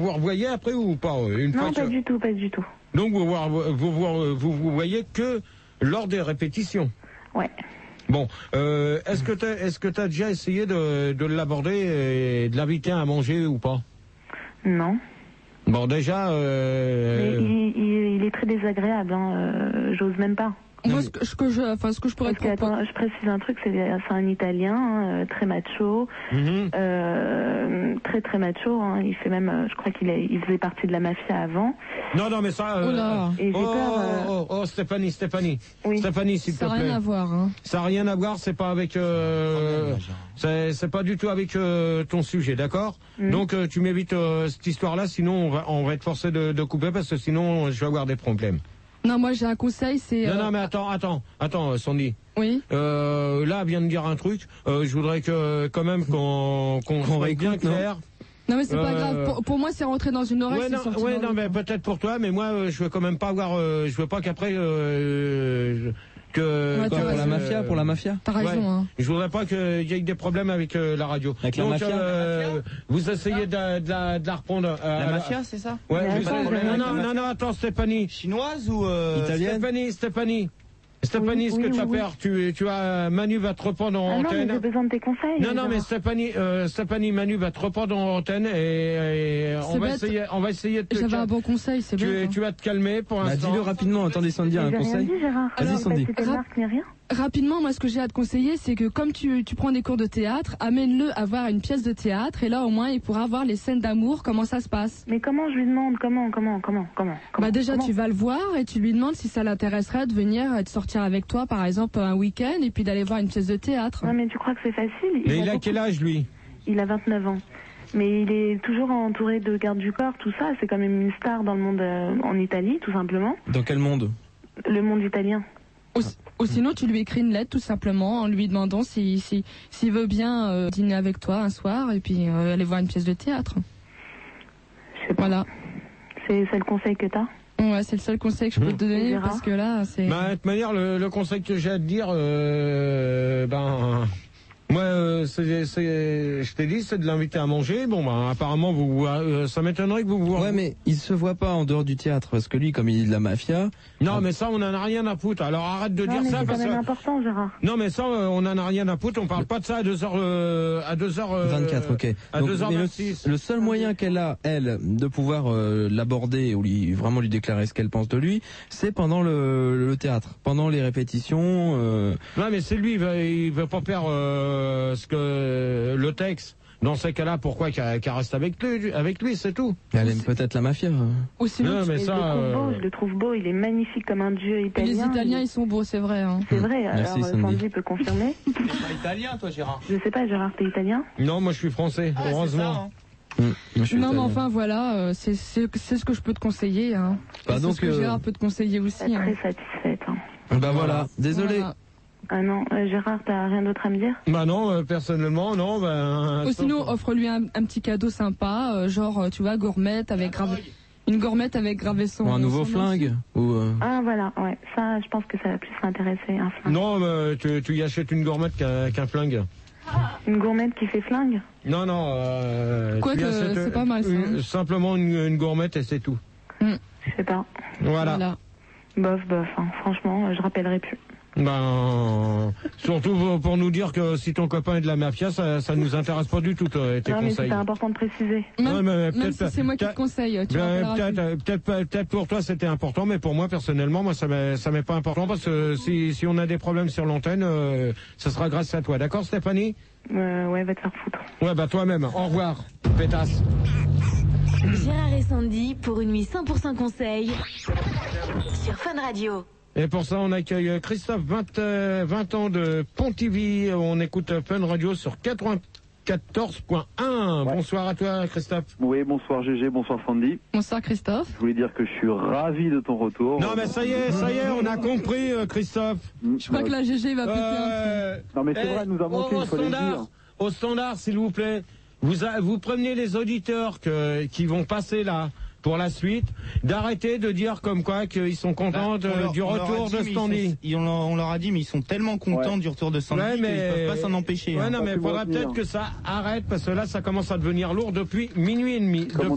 vous revoyez après ou pas Non, pas du tout, pas du tout. Donc vous voyez que lors des répétitions. Ouais. Bon, est-ce que t'as déjà essayé de l'aborder et de l'inviter à manger ou pas? Non. Bon, déjà... Mais il est très désagréable, hein. J'ose même pas. Moi, ce que je pourrais te proposer... Attends, je précise un truc, c'est un Italien, hein, très macho, très très macho, hein. Il fait même, je crois il faisait partie de la mafia avant. Non, mais ça... Et j'ai peur... Stéphanie. Oui. Stéphanie, s'il te plaît. Ça n'a rien à voir, hein. Ça n'a rien à voir, c'est pas avec... c'est pas du tout avec ton sujet, d'accord? Donc tu m'évites cette histoire-là, sinon on va être forcé de couper, parce que sinon je vais avoir des problèmes. Non, moi j'ai un conseil, c'est... Non, mais attends, Sandy. Oui. Là, elle vient de dire un truc. Je voudrais que quand même qu'on soit bien clair. Non, mais c'est pas grave. Pour moi, c'est rentré dans une oreille. Non, mais peut-être pour toi, mais moi, je veux quand même pas avoir. Je veux pas qu'après pour la mafia. T'as raison. Hein. Je voudrais pas qu'il y ait des problèmes avec la radio. Avec la mafia. Vous essayez de la reprendre. La mafia, c'est ça? Ouais. Non, attends, Stéphanie. Chinoise ou italienne? Stéphanie, ce que tu vas faire, tu as Manu va te reprendre en antenne. Non, mais j'ai besoin de tes conseils. Non, mais Stéphanie, Manu va te reprendre en antenne et on va essayer de te... J'avais un bon conseil, c'est bien. Tu vas te calmer pour l'instant. Dis-le rapidement, attendez Sandy, un conseil. J'ai rien dit, Gérard. Vas-y, Sandy. Rien. Rapidement, moi, ce que j'ai à te conseiller, c'est que comme tu prends des cours de théâtre, amène-le à voir une pièce de théâtre et là, au moins, il pourra voir les scènes d'amour, comment ça se passe. Mais comment je lui demande? Comment Déjà, tu vas le voir et tu lui demandes si ça l'intéresserait de venir et de sortir avec toi, par exemple, un week-end et puis d'aller voir une pièce de théâtre. Non, mais tu crois que c'est facile? Mais il a quel âge, lui? Il a 29 ans. Mais il est toujours entouré de gardes du corps, tout ça. C'est quand même une star dans le monde en Italie, tout simplement. Dans quel monde? Le monde italien. Ou sinon, tu lui écris une lettre tout simplement en lui demandant s'il veut bien dîner avec toi un soir et puis aller voir une pièce de théâtre. Je sais pas. Voilà. C'est le conseil que t'as? Ouais, c'est le seul conseil que je peux te donner parce que là, c'est... de toute manière, le conseil que j'ai à te dire, moi, je t'ai dit, c'est de l'inviter à manger. Bon, apparemment, ça m'étonnerait que vous... Ouais, mais il se voit pas en dehors du théâtre, parce que lui, comme il est de la mafia... Non, mais ça, on en a rien à foutre. Alors, arrête de dire ça, parce que... c'est quand même important, Gérard. Non, mais ça, on en a rien à foutre. On parle pas de ça à 2h24, ok. À 2h26. Le seul moyen qu'elle a, elle, de pouvoir l'aborder ou vraiment lui déclarer ce qu'elle pense de lui, c'est pendant le théâtre, pendant les répétitions. Non, mais c'est lui, il veut pas perdre le texte. Dans ces cas-là, pourquoi qu'elle reste avec lui, c'est tout. Elle aime peut-être la mafia. Ou sinon, mais ça, je le trouve beau, il est magnifique comme un dieu italien. Les Italiens, ils sont beaux, c'est vrai. Hein. C'est vrai, Merci, alors Sandy peut confirmer. Tu es pas italien, toi, Gérard? Je sais pas, Gérard, t'es italien? Non, moi je suis français, heureusement. Non, mais enfin, voilà, c'est ce que je peux te conseiller. Hein. C'est ce que Gérard peut te conseiller aussi. Très satisfaite. Hein. Voilà, désolé. Voilà. Ah non, Gérard, t'as rien d'autre à me dire? Non, personnellement, non. Ou sinon, offre-lui un petit cadeau sympa, genre, tu vois, gourmette avec une gourmette avec gravé son... Ou un nouveau flingue Ah voilà, ouais, ça, je pense que ça va plus l'intéresser, un flingue. Non, tu y achètes une gourmette qu'un flingue. Une gourmette qui fait flingue? Non, Quoique, c'est pas mal, ça. Simplement une gourmette et c'est tout. Je sais pas. Voilà. Bof, hein. Franchement, je rappellerai plus. Surtout pour nous dire que si ton copain est de la mafia, ça nous intéresse pas du tout tes conseils. Non, mais c'était important de préciser. Même si c'est moi qui te conseille, tu peut-être pour toi c'était important, mais pour moi personnellement, ça m'est pas important parce que si on a des problèmes sur l'antenne, ça sera grâce à toi. D'accord, Stéphanie? Ouais, va te faire foutre. Ouais, toi-même. Au revoir, pétasse. Gérard et Sandy pour une nuit 100% conseil sur Fun Radio. Et pour ça, on accueille Christophe, 20 ans de Pontivy. On écoute Fun Radio sur 94.1. Ouais. Bonsoir à toi, Christophe. Oui, bonsoir GG, bonsoir Sandy. Bonsoir Christophe. Je voulais dire que je suis ravi de ton retour. Non, mais ça y est, on a compris, Christophe. Je crois que la GG va péter un fond. Non, mais c'est vrai, nous a manqué, il fallait le dire. Au standard, s'il vous plaît, vous preniez les auditeurs qui vont passer là pour la suite, d'arrêter de dire comme quoi qu'ils sont contents du retour de Sandy. On leur a dit, mais ils sont tellement contents du retour de Sandy qu'ils peuvent pas s'en empêcher. Ouais, non, mais il faudrait peut-être que ça arrête, parce que là, ça commence à devenir lourd depuis minuit et demi.